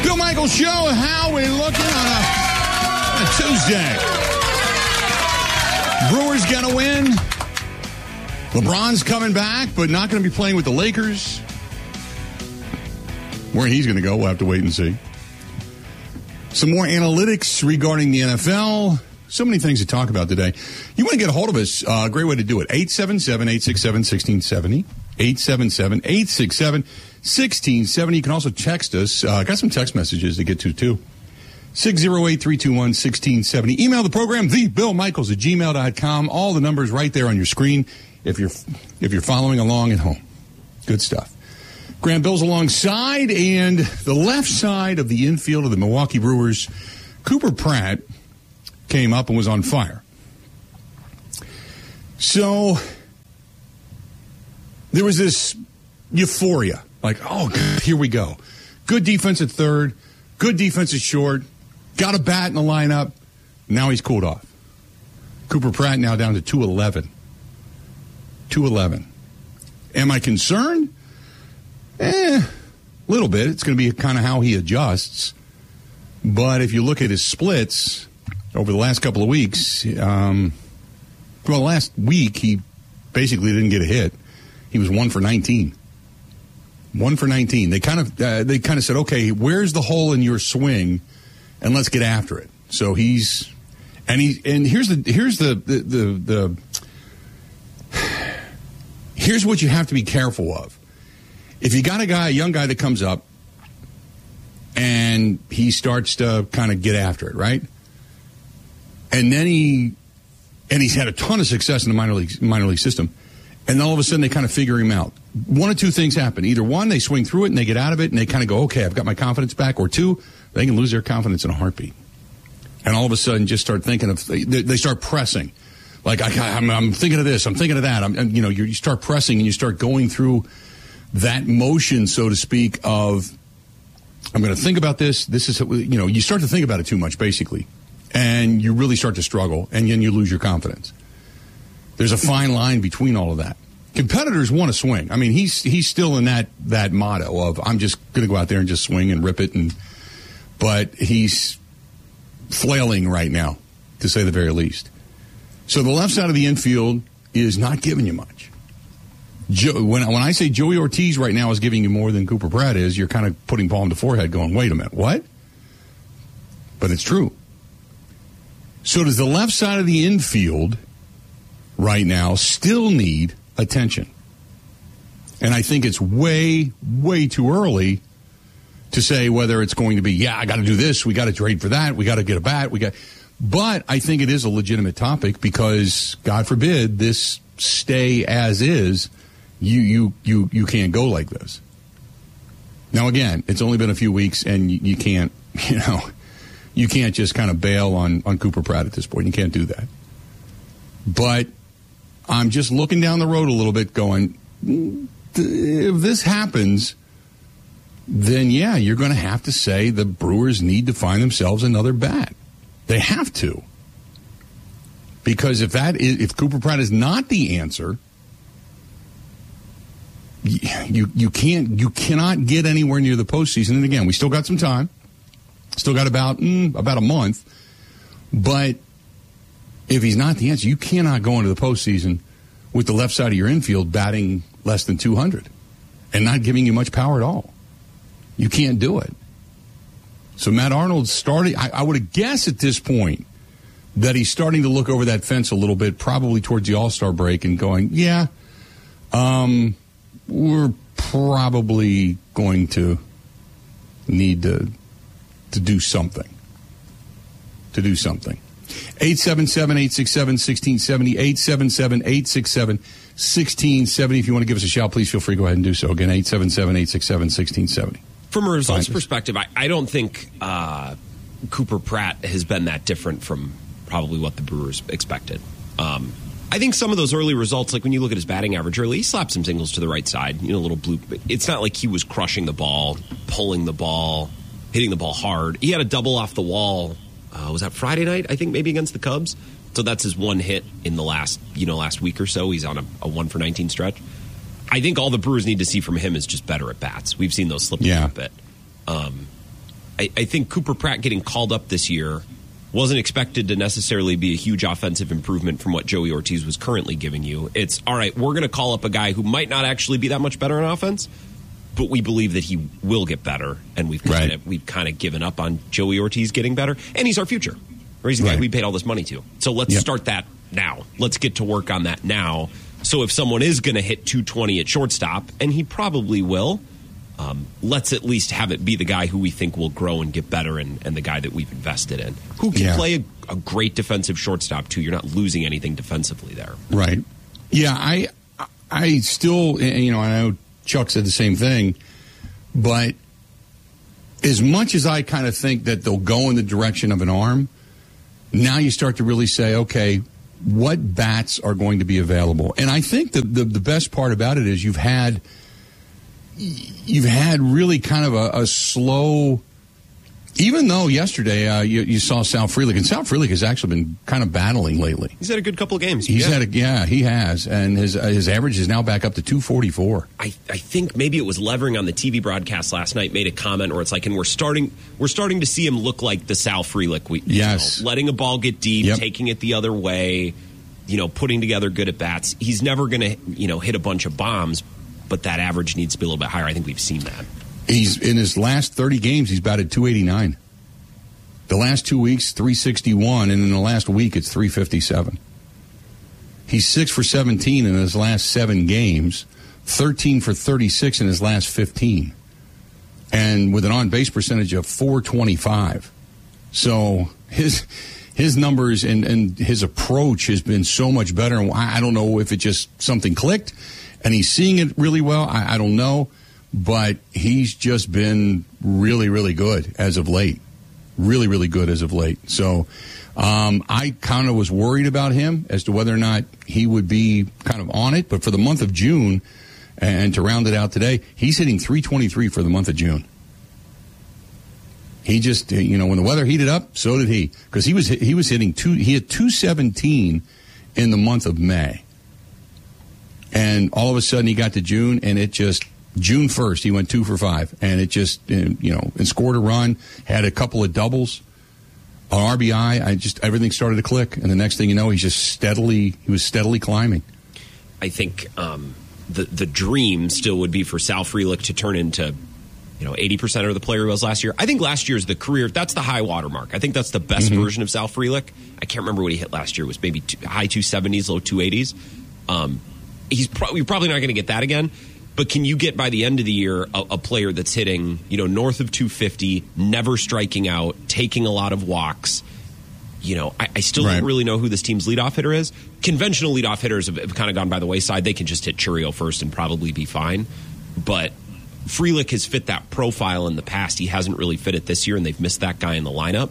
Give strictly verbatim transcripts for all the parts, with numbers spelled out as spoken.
Bill Michaels Show, how we looking on a, a Tuesday? Brewers gonna win. LeBron's coming back, but not going to be playing with the Lakers. Where he's going to go, we'll have to wait and see. Some more analytics regarding the N F L. So many things to talk about today. You want to get a hold of us, uh, great way to do it. eight seven seven, eight six seven, one six seven zero. eight seven seven, eight six seven, one six seven zero. You can also text us. I uh, got some text messages to get to, too. six zero eight, three two one, one six seven zero. Email the program, the bill michaels at gmail dot com. All the numbers right there on your screen if you're if you're following along at home. Good stuff. Graham Bill's alongside, and the left side of the infield of the Milwaukee Brewers, Cooper Pratt, came up and was on fire. So there was this euphoria, like, oh, here we go. Good defense at third, good defense at short, got a bat in the lineup. Now he's cooled off. Cooper Pratt now down to two eleven. two eleven. Am I concerned? Eh, a little bit. It's going to be kind of how he adjusts. But if you look at his splits over the last couple of weeks, um, well, last week he basically didn't get a hit. He was one for nineteen. One for nineteen. They kind of uh, they kind of said, okay, where's the hole in your swing, and let's get after it. So he's and he and here's the here's the the the, the here's what you have to be careful of. If you got a guy, a young guy that comes up and he starts to kind of get after it, right? And then he and he's had a ton of success in the minor league minor league system. And then all of a sudden they kind of figure him out. One or two things happen. Either one, they swing through it and they get out of it and they kind of go, okay, I've got my confidence back. Or two, they can lose their confidence in a heartbeat. And all of a sudden just start thinking of, they, they start pressing. Like, I, I'm, I'm thinking of this, I'm thinking of that. I'm, you know, you, you start pressing and you start going through that motion, so to speak, of, I'm going to think about this. This is, you know, you start to think about it too much, basically. And you really start to struggle and then you lose your confidence. There's a fine line between all of that. Competitors want to swing. I mean, he's he's still in that that motto of I'm just going to go out there and just swing and rip it, and but he's flailing right now, to say the very least. So the left side of the infield is not giving you much. Joe, when when I say Joey Ortiz right now is giving you more than Cooper Pratt is, you're kind of putting palm to forehead, going, "Wait a minute, what?" But it's true. So does the left side of the infield right now still need attention? And I think it's way, way too early to say whether it's going to be, yeah, I got to do this, we got to trade for that, we got to get a bat, we got. But I think it is a legitimate topic because, God forbid, this stay as is. You you you you can't go like this. Now again, it's only been a few weeks, and you, you can't, you know, you can't just kind of bail on on Cooper Pratt at this point. You can't do that. But I'm just looking down the road a little bit going, if this happens, then, yeah, you're going to have to say the Brewers need to find themselves another bat. They have to. Because if that is, if Cooper Pratt is not the answer, you you can't you cannot get anywhere near the postseason. And again, we still got some time. Still got about mm, about a month. But if he's not the answer, you cannot go into the postseason with the left side of your infield batting less than two hundred and not giving you much power at all. You can't do it. So Matt Arnold's starting, I, I would have guessed at this point that he's starting to look over that fence a little bit, probably towards the All-Star break, and going, yeah, um, we're probably going to need to to do something. To do something. eight seven seven, eight six seven, one six seven zero, eight seven seven, eight six seven, one six seven zero. If you want to give us a shout, please feel free to go ahead and do so. Again, eight seven seven, eight six seven, one six seven zero. From a results perspective, I, I don't think uh, Cooper Pratt has been that different from probably what the Brewers expected. Um, I think some of those early results, like when you look at his batting average early, he slapped some singles to the right side, you know, a little blue. It's not like he was crushing the ball, pulling the ball, hitting the ball hard. He had a double off the wall. Uh, was that Friday night, I think, maybe against the Cubs? So that's his one hit in the last, you know, last week or so. He's on a, a one for nineteen stretch. I think all the Brewers need to see from him is just better at bats. We've seen those slip yeah. a bit. Um, I, I think Cooper Pratt getting called up this year wasn't expected to necessarily be a huge offensive improvement from what Joey Ortiz was currently giving you. It's, all right, we're going to call up a guy who might not actually be that much better on offense, but we believe that he will get better, and we've kind of, we've kind of given up on Joey Ortiz getting better, and he's our future. Or he's the guy we paid all this money to. So let's yep. start that now. Let's get to work on that now. So if someone is going to hit two twenty at shortstop, and he probably will, Um, let's at least have it be the guy who we think will grow and get better, and, and the guy that we've invested in, who can yeah. play a, a great defensive shortstop too. You're not losing anything defensively there. Right. Yeah, I I still, you know, I know Chuck said the same thing, but as much as I kind of think that they'll go in the direction of an arm, now you start to really say, okay, what bats are going to be available? And I think the, the, the best part about it is you've had You've had really kind of a, a slow, even though yesterday uh, you, you saw Sal Frelick, and Sal Frelick has actually been kind of battling lately. He's had a good couple of games. He's yeah. had a, yeah, he has, and his uh, his average is now back up to two forty-four. I, I think maybe it was Levering on the T V broadcast last night made a comment where it's like, and we're starting we're starting to see him look like the Sal Frelick. We, yes, know, letting a ball get deep, yep. taking it the other way, you know, putting together good at bats. He's never going to you know hit a bunch of bombs, but that average needs to be a little bit higher. I think we've seen that. He's in his last thirty games, he's batted two eighty-nine. The last two weeks, three sixty-one, and in the last week, it's three fifty-seven. He's six for seventeen in his last seven games, thirteen for thirty-six in his last fifteen, and with an on-base percentage of four twenty-five. So his his numbers and, and his approach has been so much better. I don't know if it just something clicked, and he's seeing it really well. I, I don't know, but he's just been really, really good as of late. Really, really good as of late. So um, I kind of was worried about him as to whether or not he would be kind of on it. But for the month of June, and to round it out today, he's hitting three twenty-three for the month of June. He just, you know, when the weather heated up, so did he. Because he was he was hitting two. He had two seventeen in the month of May. And all of a sudden he got to June, and it just, June first, he went two for five. And it just, you know, and scored a run, had a couple of doubles. On R B I, I just, everything started to click. And the next thing you know, he's just steadily, he was steadily climbing. I think um, the, the dream still would be for Sal Frelick to turn into, you know, eighty percent of the player he was last year. I think last year's the career, that's the high water mark. I think that's the best mm-hmm. version of Sal Frelick. I can't remember what he hit last year. It was maybe two, high two seventies, low two eighties. Um, He's pro- you're probably not going to get that again, but can you get by the end of the year a, a player that's hitting, you know, north of two fifty, never striking out, taking a lot of walks? You know, I, I still right. don't really know who this team's leadoff hitter is. Conventional leadoff hitters have, have kind of gone by the wayside. They can just hit Churio first and probably be fine. But Frelick has fit that profile in the past. He hasn't really fit it this year, and they've missed that guy in the lineup.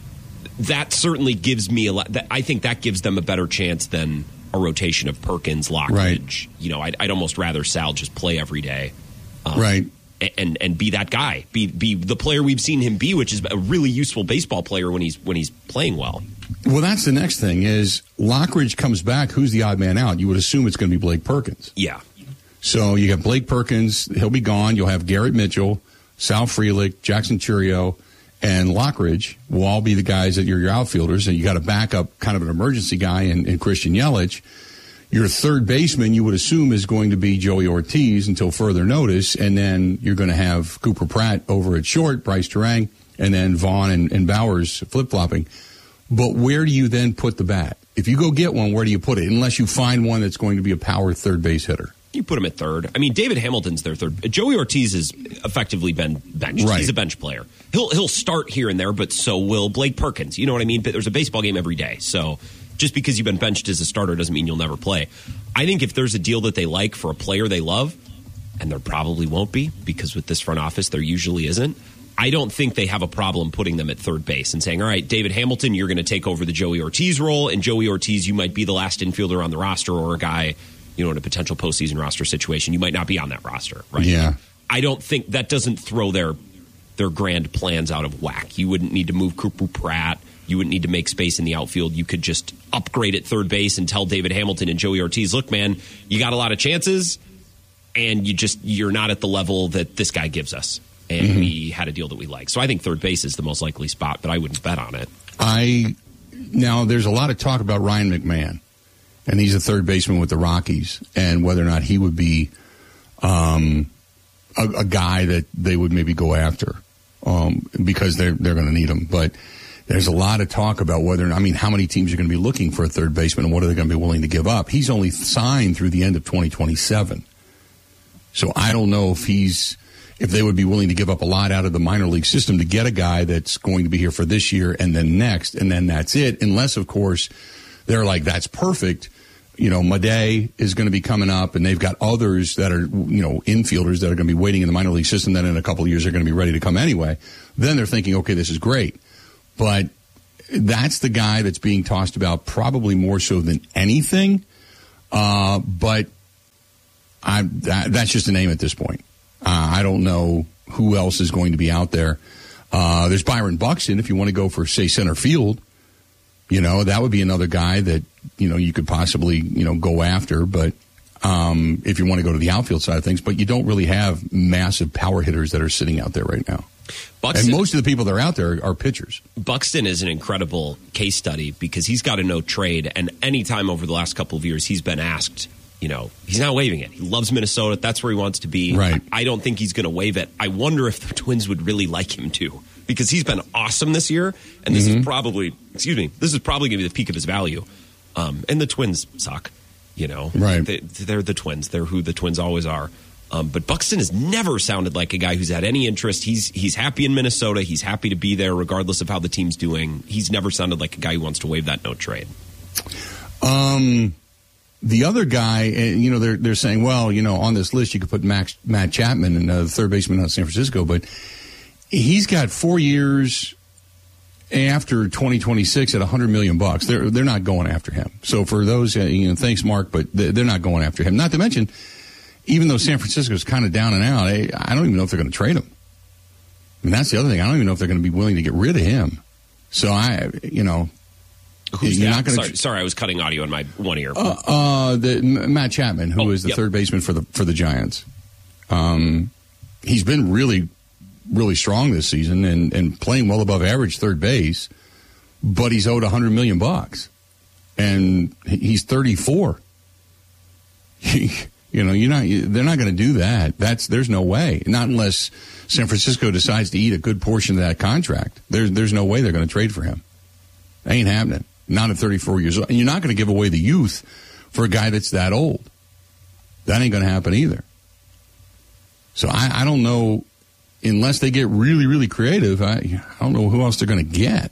That certainly gives me a lot. That, I think that gives them a better chance than a rotation of Perkins, Lockridge. Right. You know, I'd, I'd almost rather Sal just play every day, um, right? And and be that guy, be be the player we've seen him be, which is a really useful baseball player when he's when he's playing well. Well, that's the next thing is Lockridge comes back. Who's the odd man out? You would assume it's going to be Blake Perkins. Yeah. So you got Blake Perkins. He'll be gone. You'll have Garrett Mitchell, Sal Frelick, Jackson Churio, and Lockridge will all be the guys that you're your outfielders, and you got a backup, kind of an emergency guy in, in Christian Yelich. Your third baseman, you would assume, is going to be Joey Ortiz until further notice, and then you're going to have Cooper Pratt over at short, Bryce Terang, and then Vaughn and, and Bowers flip-flopping. But where do you then put the bat? If you go get one, where do you put it? Unless you find one that's going to be a power third base hitter. You put him at third. I mean, David Hamilton's their third. Joey Ortiz has effectively been benched. Right. He's a bench player. He'll he'll start here and there, but so will Blake Perkins. You know what I mean? But there's a baseball game every day. So just because you've been benched as a starter doesn't mean you'll never play. I think if there's a deal that they like for a player they love, and there probably won't be, because with this front office there usually isn't, I don't think they have a problem putting them at third base and saying, all right, David Hamilton, you're going to take over the Joey Ortiz role, and Joey Ortiz, you might be the last infielder on the roster, or a guy, you know, in a potential postseason roster situation. You might not be on that roster, right? Yeah. I don't think that doesn't throw their their grand plans out of whack. You wouldn't need to move Cooper Pratt. You wouldn't need to make space in the outfield. You could just upgrade at third base and tell David Hamilton and Joey Ortiz, look, man, you got a lot of chances, and you just you're not at the level that this guy gives us. and mm-hmm. we had a deal that we like. So I think third base is the most likely spot, but I wouldn't bet on it. I now there's a lot of talk about Ryan McMahon, and he's a third baseman with the Rockies, and whether or not he would be um, a, a guy that they would maybe go after um, because they're they're going to need him. But there's a lot of talk about whether I mean how many teams are going to be looking for a third baseman and what are they going to be willing to give up. He's only signed through the end of twenty twenty-seven, so I don't know if he's. If they would be willing to give up a lot out of the minor league system to get a guy that's going to be here for this year and then next, and then that's it. Unless, of course, they're like, that's perfect. You know, Madej is going to be coming up, and they've got others that are, you know, infielders that are going to be waiting in the minor league system that in a couple of years are going to be ready to come anyway. Then they're thinking, okay, this is great. But that's the guy that's being tossed about probably more so than anything. Uh, but I, that, that's just a name at this point. Uh, I don't know who else is going to be out there. Uh, there's Byron Buxton if you want to go for, say, center field. You know, that would be another guy that, you know, you could possibly, you know, go after. But um, if you want to go to the outfield side of things, but you don't really have massive power hitters that are sitting out there right now. Buxton, and most of the people that are out there are pitchers. Buxton is an incredible case study because he's got a no trade, and any time over the last couple of years he's been asked, you know, he's not waiving it. He loves Minnesota. That's where he wants to be. Right. I don't think he's going to waive it. I wonder if the Twins would really like him to, because he's been awesome this year, and this mm-hmm. is probably, excuse me, this is probably going to be the peak of his value. Um, and the Twins suck, you know. Right. They, they're the Twins. They're who the Twins always are. Um, but Buxton has never sounded like a guy who's had any interest. He's he's happy in Minnesota. He's happy to be there regardless of how the team's doing. He's never sounded like a guy who wants to waive that no trade. Um... The other guy, you know, they're they're saying, well, you know, on this list you could put Max, Matt Chapman, and uh, the third baseman out of San Francisco, but he's got four years after twenty twenty-six at one hundred million bucks. They're they're not going after him. So for those, uh, you know, thanks, Mark, but they're not going after him. Not to mention, even though San Francisco's kind of down and out, I, I don't even know if they're going to trade him. I mean, that's the other thing. I don't even know if they're going to be willing to get rid of him. So I, you know. Who's You're that? Not gonna sorry, tr- sorry, I was cutting audio in my one ear. Uh, uh, the, Matt Chapman, who oh, is the yep. third baseman for the for the Giants. Um, he's been really, really strong this season and, and playing well above average third base, but he's owed a hundred million bucks, and he's thirty-four. you know, you're not. They're not going to do that. That's there's no way. Not unless San Francisco decides to eat a good portion of that contract. There's there's no way they're going to trade for him. Ain't happening. Not at thirty-four years old. And you're not going to give away the youth for a guy that's that old. That ain't going to happen either. So I, I don't know, unless they get really, really creative, I, I don't know who else they're going to get.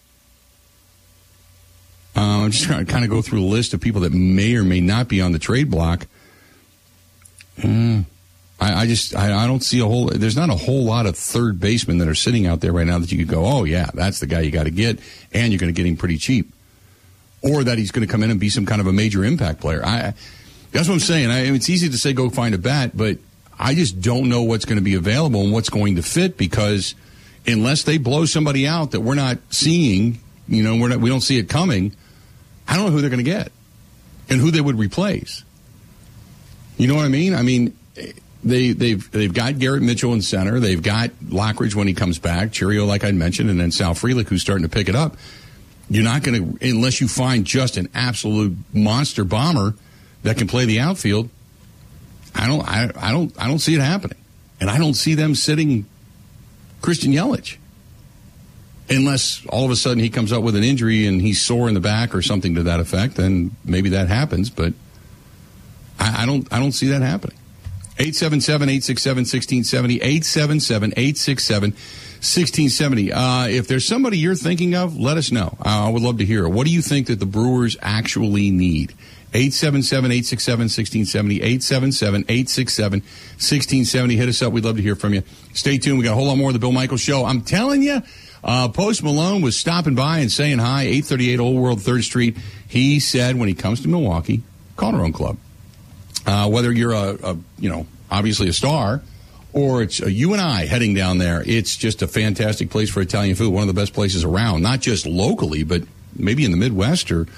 Uh, I'm just trying to kind of go through a list of people that may or may not be on the trade block. Mm, I, I just, I, I don't see a whole, there's not a whole lot of third basemen that are sitting out there right now that you could go, oh yeah, that's the guy you got to get, and you're going to get him pretty cheap. Or that he's going to come in and be some kind of a major impact player. I, that's what I'm saying. I, it's easy to say go find a bat, but I just don't know what's going to be available and what's going to fit, because unless they blow somebody out that we're not seeing, you know, we're not, we don't see it coming, I don't know who they're going to get and who they would replace. You know what I mean? I mean, they, they've they've got Garrett Mitchell in center. They've got Lockridge when he comes back, Chirio, like I mentioned, and then Sal Frelick, who's starting to pick it up. You're not going to, unless you find just an absolute monster bomber that can play the outfield. I don't, I, I don't, I don't see it happening, and I don't see them sitting Christian Yelich, unless all of a sudden he comes up with an injury and he's sore in the back or something to that effect. Then maybe that happens, but I, I don't, I don't see that happening. eight seven seven, eight six seven, one six seven zero, eight seven seven, eight six seven, one six seven zero. Uh, if there's somebody you're thinking of, let us know. Uh, I would love to hear it. What do you think that the Brewers actually need? eight seven seven, eight six seven, one six seven zero, eight seven seven, eight six seven, one six seven zero. Hit us up. We'd love to hear from you. Stay tuned. We got a whole lot more of the Bill Michaels Show. I'm telling you, uh, Post Malone was stopping by and saying hi, eight thirty-eight Old World third Street. He said when he comes to Milwaukee, call our own club. Uh, whether you're a, a, you know, obviously a star, or it's a you and I heading down there, it's just a fantastic place for Italian food. One of the best places around, not just locally, but maybe in the Midwest or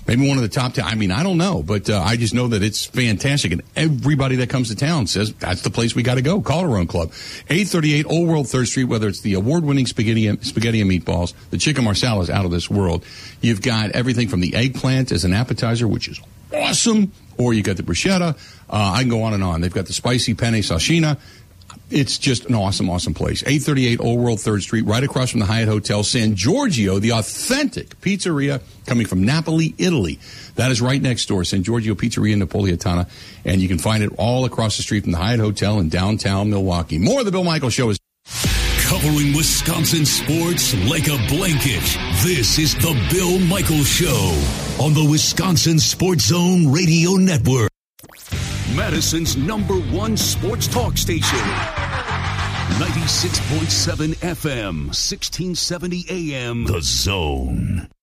Maybe one of the top ten. I mean, I don't know, but uh, I just know that it's fantastic. And everybody that comes to town says that's the place we got to go. Calderon Club. eight thirty-eight Old World third Street, whether it's the award-winning spaghetti, spaghetti and meatballs, the chicken marsala is out of this world. You've got everything from the eggplant as an appetizer, which is awesome, or you got the bruschetta. Uh, I can go on and on. They've got the spicy penne salsina. It's just an awesome, awesome place. eight thirty-eight Old World third Street, right across from the Hyatt Hotel. San Giorgio, the authentic pizzeria coming from Napoli, Italy. That is right next door, San Giorgio Pizzeria Napolitana. And you can find it all across the street from the Hyatt Hotel in downtown Milwaukee. More of the Bill Michaels Show is covering Wisconsin sports like a blanket. This is the Bill Michaels Show on the Wisconsin Sports Zone Radio Network. Madison's number one sports talk station. ninety-six point seven F M, sixteen seventy A M. The Zone.